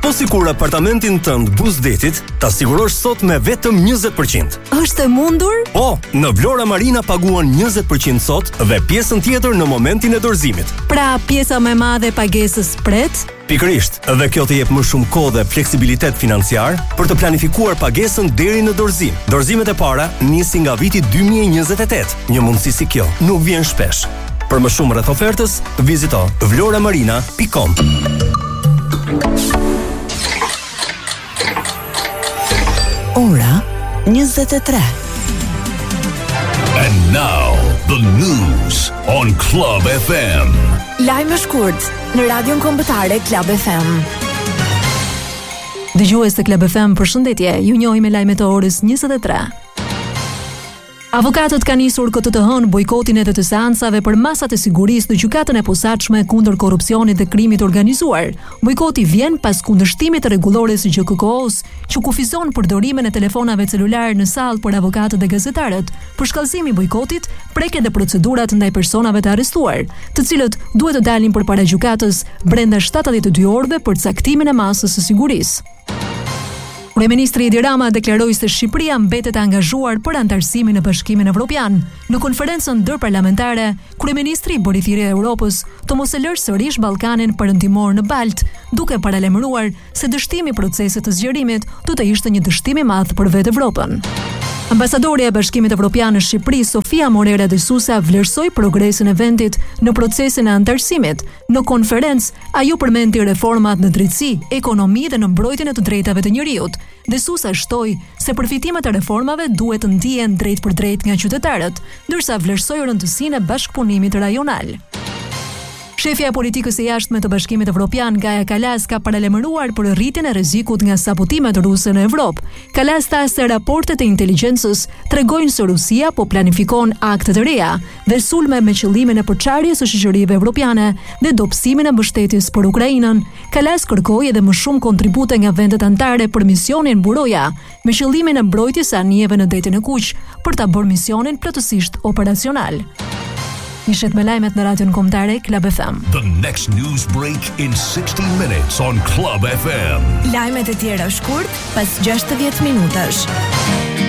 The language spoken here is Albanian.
Po sikur apartamentin tënd Buzdetit ta sigurosh sot me vetëm 20%. Është e mundur? Po, në Vlora Marina paguan 20% sot dhe pjesën tjetër në momentin e dorëzimit. Pra, pjesa më e madhe e pagesës pret? Pikërisht, dhe kjo të jep më shumë kohë dhe fleksibilitet financiar për të planifikuar pagesën deri në dorëzim. Dorëzimet e para nisin nga viti 2028. Një mundësi si kjo nuk vjen shpesh. Për më shumë rreth ofertës, vizito vloramarina.com. Ora 23. And now the news on Club FM. Lajme shkurt në Radion Kombëtare Club FM. Dëgjues të Club FM, përshëndetje. Ju njohim me lajmet e orës 23. Avokatët kanë nisur këtë të hënë bojkotin e të seancave për masat e sigurisë në gjykatën e posaçme kundër korrupsionit dhe krimit organizuar. Bojkoti vjen pas kundërshtimit të rregullores së GKK-s, që kufizon përdorimin e telefonave celular në sallë për avokatët dhe gazetarët. Për shkallëzimi i bojkotit, preken dhe procedurat ndaj personave të arrestuar, të cilët duhet të dalin përpara gjykatës brenda 72 orëve për caktimin e masës së sigurisë. Kryeministri Edi Rama deklaroi se Shqipëria mbetet e angazhuar për antarësimin në Bashkimin Evropian. Në konferencën ndërparlamentare, kryeministri bëri thirrje Europës të mos e lërë sërish Ballkanin perëndimor në balt, duke paralajmëruar se dështimi i procesit të zgjerimit do të ishte një dështim i madh për vetë Evropën. Ambasadorja e Bashkimit Evropian në Shqipëri, Sofia Morera de Sousa, vlerësoi progresin e vendit në procesin e antarësimit. Në konferencë, ajo përmendi reformat në drejtësi, ekonomi dhe në mbrojtjen e të drejtave të njerëzit. De Sousa shtoi se përfitimet e reformave duhet të ndihen drejt për drejt nga qytetarët, ndërsa vlerësoi rëndësinë e bashkëpunimit rajonal. Shefja e politikës së jashtme të Bashkimit Evropian, Gaja Kalas, ka paralajmëruar për rritjen e rrezikut nga sabotimet ruse në Evropë. Kalas tha se raportet e inteligjencës tregojnë se Rusia po planifikon akte të reja dhe sulme me qëllimin e përçarjes së shoqërive evropiane dhe dobësimin e mbështetjes për Ukrainën. Kalas kërkoi edhe më shumë kontribute nga vendet anëtare për misionin Buroja, me qëllimin e mbrojtjes së anijeve në detin e Kuq për ta bërë misionin plotësisht operacional. Nishet me lajmet në Radion Kombëtare Club FM. The next news break in 60 minutes on Club FM. Lajmet e tjera shkurt pas 60 minutash.